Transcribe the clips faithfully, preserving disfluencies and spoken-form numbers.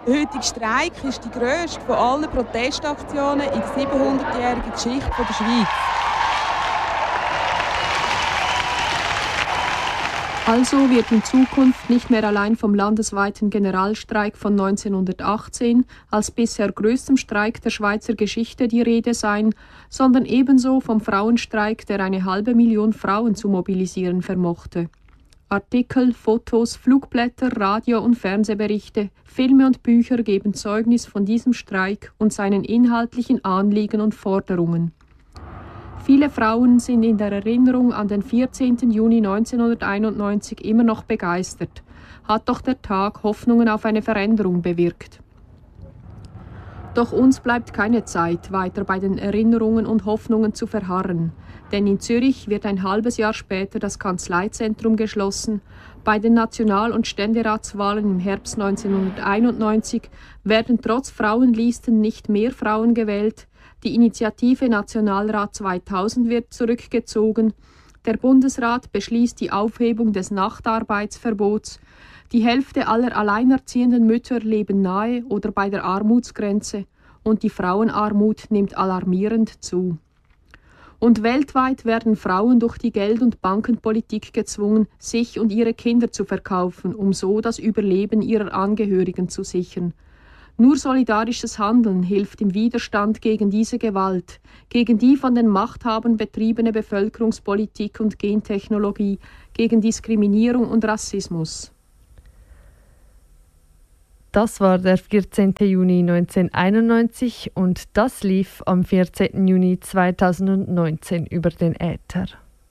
Der heutige Streik ist die grösste von allen Protestaktionen in der siebenhundertjährigen Geschichte der Schweiz. Also wird in Zukunft nicht mehr allein vom landesweiten Generalstreik von neunzehnhundertachtzehn als bisher größtem Streik der Schweizer Geschichte die Rede sein, sondern ebenso vom Frauenstreik, der eine halbe Million Frauen zu mobilisieren vermochte. Artikel, Fotos, Flugblätter, Radio- und Fernsehberichte, Filme und Bücher geben Zeugnis von diesem Streik und seinen inhaltlichen Anliegen und Forderungen. Viele Frauen sind in der Erinnerung an den vierzehnten Juni neunzehnhunderteinundneunzig immer noch begeistert, hat doch der Tag Hoffnungen auf eine Veränderung bewirkt. Doch uns bleibt keine Zeit, weiter bei den Erinnerungen und Hoffnungen zu verharren, denn in Zürich wird ein halbes Jahr später das Kanzleizentrum geschlossen. Bei den National- und Ständeratswahlen im Herbst neunzehnhunderteinundneunzig werden trotz Frauenlisten nicht mehr Frauen gewählt. Die Initiative Nationalrat zweitausend wird zurückgezogen. Der Bundesrat beschließt die Aufhebung des Nachtarbeitsverbots. Die Hälfte aller alleinerziehenden Mütter leben nahe oder bei der Armutsgrenze und die Frauenarmut nimmt alarmierend zu. Und weltweit werden Frauen durch die Geld- und Bankenpolitik gezwungen, sich und ihre Kinder zu verkaufen, um so das Überleben ihrer Angehörigen zu sichern. Nur solidarisches Handeln hilft im Widerstand gegen diese Gewalt, gegen die von den Machthabern betriebene Bevölkerungspolitik und Gentechnologie, gegen Diskriminierung und Rassismus. Das war der vierzehnten Juni neunzehnhunderteinundneunzig und das lief am vierzehnten Juni zweitausendneunzehn über den Äther.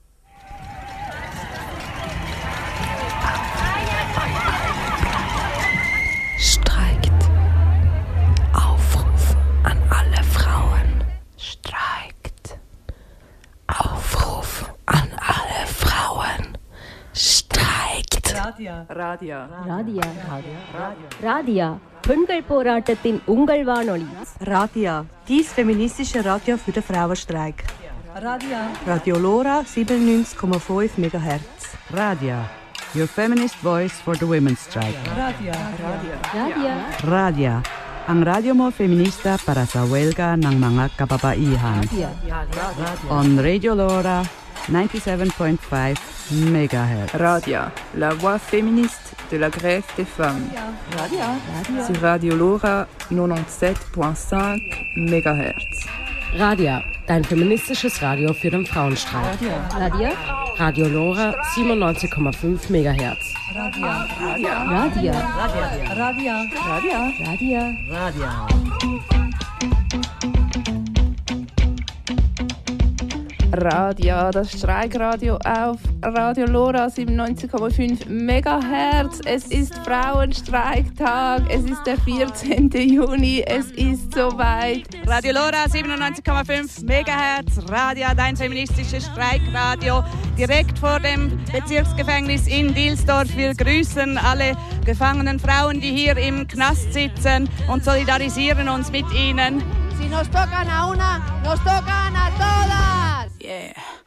Streikt. Aufruf an alle Frauen. Streikt. Aufruf an alle Frauen. Streikt. Radia. Radia. Radia. Radia. பெண்கள் போராட்டத்தின் உங்கள் வானொலி. Radia. Dies feministische Radio für den Frauenstreik. Radia. Radio Lora siebenundneunzig Komma fünf Megahertz. Radia. Your feminist voice for the women's strike. Radia. Radia. Radia. Radia. Ang radyo mo feminista para sa huelga ng mga kababaihan. Radia. On Radio Lora ninety-seven point five Megahertz. Radia, la voix féministe de la grève des femmes. Radia. Radia. Sur Radio Lora neunundneunzig Komma fünf Megahertz. Radia, dein feministisches Radio für den Frauenstreik. Radia. Radio Lora siebenundneunzig Komma fünf Megahertz. Radia. Radia. Radia. Radia. Radia. Radia. Radia. Radia. Radia, das Streikradio auf Radio Lora siebenundneunzig Komma fünf Megahertz. Es ist Frauenstreiktag, es ist der vierzehnten Juni, es ist soweit. Radio Lora siebenundneunzig Komma fünf Megahertz, Radia, dein feministisches Streikradio, direkt vor dem Bezirksgefängnis in Dilsdorf. Wir grüßen alle gefangenen Frauen, die hier im Knast sitzen und solidarisieren uns mit ihnen. Si nos tocan a una, nos tocan a todas. Yeah.